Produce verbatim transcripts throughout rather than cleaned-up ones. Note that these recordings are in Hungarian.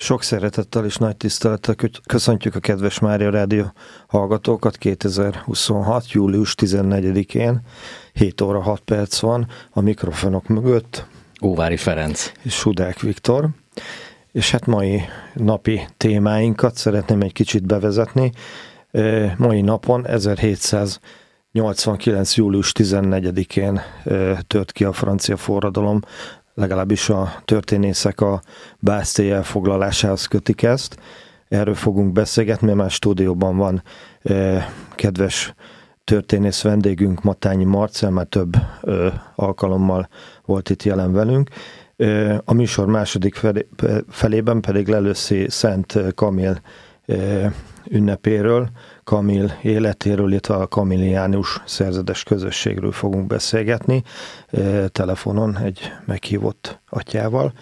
Sok szeretettel és nagy tisztelettel köszöntjük a kedves Mária Rádió hallgatókat kétezer-huszonhat. július tizennegyedikén, hét óra hat perc van, a mikrofonok mögött Óvári Ferenc és Sudák Viktor. És hát mai napi témáinkat szeretném egy kicsit bevezetni. Mai napon ezerhétszáznyolcvankilenc. július tizennegyedikén tört ki a francia forradalom, legalábbis a történészek a Bastille elfoglalásához kötik ezt. Erről fogunk beszélgetni, mert már stúdióban van eh, kedves történész vendégünk, Matányi Marcell, már több eh, alkalommal volt itt jelen velünk. Eh, a műsor második felé, felében pedig Lelőszi Szent Kamil eh, ünnepéről, Kamil életéről, illetve a kamiliánus szerzetes közösségről fogunk beszélgetni telefonon egy meghívott atyával.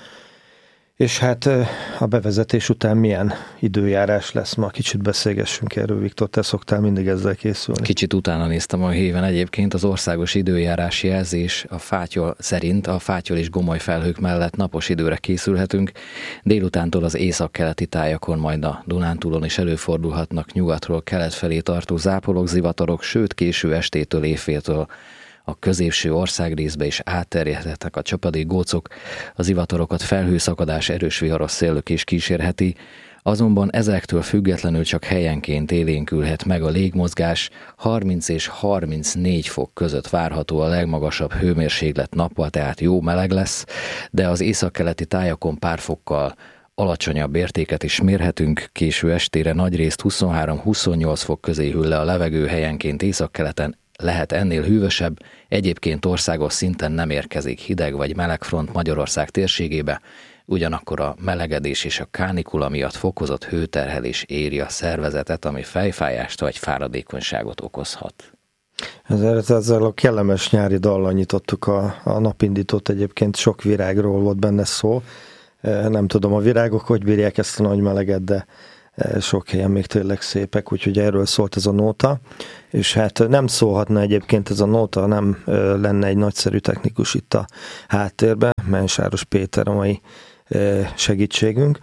És hát a bevezetés után milyen időjárás lesz ma? Kicsit beszélgessünk erről, Viktor, te szoktál mindig ezzel készülni. Kicsit utána néztem a héven egyébként, az országos időjárás jelzés a fátyol szerint a fátyol és gomoly felhők mellett napos időre készülhetünk. Délutántól az északkeleti tájakon, majd a Dunántúlon is előfordulhatnak nyugatról kelet felé tartó zápolók, zivatarok, sőt késő estétől, évféltől a középső országrészbe is átterjedhetnek a csapadék gócok, az zivatorokat felhőszakadás, erős viharos szélök is kísérheti, azonban ezektől függetlenül csak helyenként élénkülhet meg a légmozgás, harminc és harmincnégy fok között várható a legmagasabb hőmérséklet nappal, tehát jó meleg lesz, de az északkeleti tájakon pár fokkal alacsonyabb értéket is mérhetünk, késő estére nagyrészt huszonhárom-huszonnyolc fok közé hűl le a levegő, helyenként északkeleten lehet ennél hűvösebb, egyébként országos szinten nem érkezik hideg vagy meleg front Magyarország térségébe, ugyanakkor a melegedés és a kánikula miatt fokozott hőterhelés éri a szervezetet, ami fejfájást vagy fáradékonyságot okozhat. Ezzel, ezzel a kellemes nyári dallal nyitottuk a, a napindítót, egyébként sok virágról volt benne szó. Nem tudom, a virágok hogy bírják ezt a nagy meleget, de sok helyen még tényleg szépek, úgyhogy erről szólt ez a nóta, és hát nem szólhatna egyébként ez a nóta, nem lenne egy nagyszerű technikus itt a háttérben, Mensáros Péter a mai segítségünk,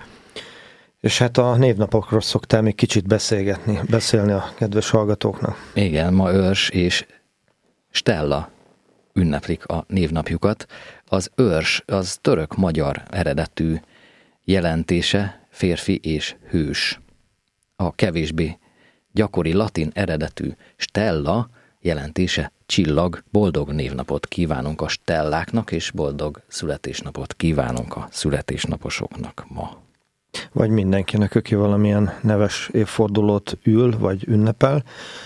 és hát a névnapokról szoktál még kicsit beszélgetni, beszélni a kedves hallgatóknak. Igen, ma Örs és Stella ünneplik a névnapjukat. Az Örs az török-magyar eredetű jelentése, férfi és hős. A kevésbé gyakori latin eredetű Stella jelentése csillag. Boldog névnapot kívánunk a Stelláknak, és boldog születésnapot kívánunk a születésnaposoknak ma. Vagy mindenkinek, aki valamilyen neves évfordulót ül, vagy ünnepel.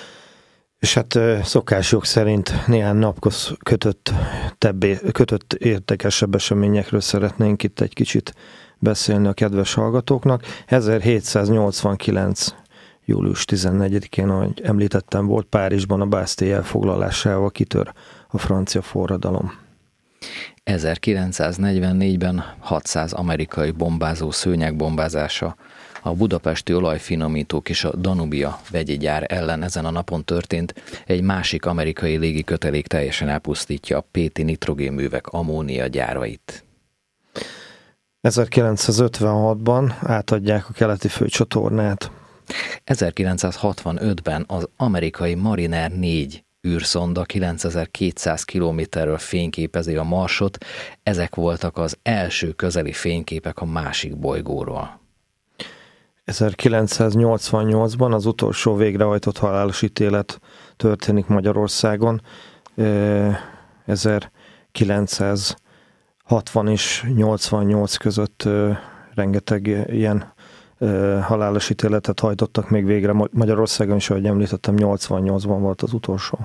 És hát szokásjog szerint néhány naphoz kötött, tebbé, kötött érdekesebb eseményekről szeretnénk itt egy kicsit beszélni a kedves hallgatóknak. ezerhétszáznyolcvankilenc. július tizennegyedikén, ahogy említettem, volt Párizsban a Bastille elfoglalásával kitör a francia forradalom. ezerkilencszáznegyvennégyben hatszáz amerikai bombázó szőnyeg bombázása a budapesti olajfinomítók és a Danubia vegyi gyár ellen ezen a napon történt. Egy másik amerikai légikötelék teljesen elpusztítja a Péti nitrogénművek ammónia gyárait. ezerkilencszázötvenhatban átadják a keleti főcsatornát. ezerkilencszázhatvanötben az amerikai Mariner négy űrszonda kilencezer-kétszáz kilométerről fényképezi a Marsot. Ezek voltak az első közeli fényképek a másik bolygóról. ezerkilencszáznyolcvannyolcban az utolsó végrehajtott halálos ítélet történik Magyarországon. ezerkilencszázhatvan és nyolcvannyolc között rengeteg ilyen halálos ítéletet hajtottak még végre Magyarországon, és ahogy említettem, nyolcvannyolcban volt az utolsó.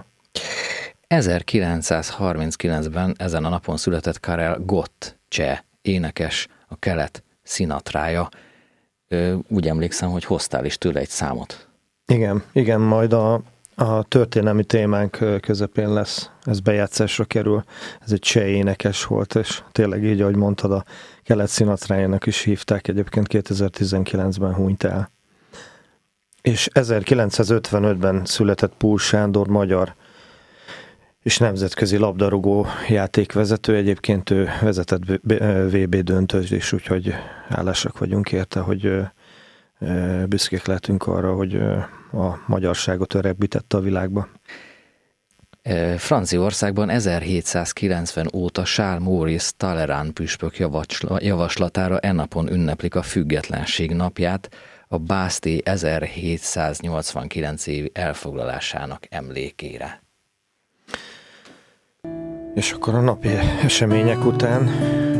ezerkilencszázharminckilencben ezen a napon született Karel Gott, cseh énekes, a kelet Sinatrája. Úgy emlékszem, hogy hoztál is tőle egy számot. Igen, igen, majd a, a történelmi témánk közepén lesz, ez bejátszásra kerül. Ez egy cseh énekes volt, és tényleg így, ahogy mondtad, a kelet Sinatrájának is hívták, egyébként kétezer-tizenkilencben hunyt el. És ezerkilencszázötvenötben született Púl Sándor, magyar és nemzetközi labdarúgó játékvezető. Egyébként ő vezetett vé bé döntőt is, úgyhogy hálásak vagyunk érte, hogy büszkék lehetünk arra, hogy a magyarságot öregbítette a világba. Franciaországban ezerhétszázkilencven óta Charles Maurice Talleyrand püspök javaslatára e napon ünneplik a függetlenség napját, a Bastille ezerhétszáznyolcvankilenc évi elfoglalásának emlékére. És akkor a napi események után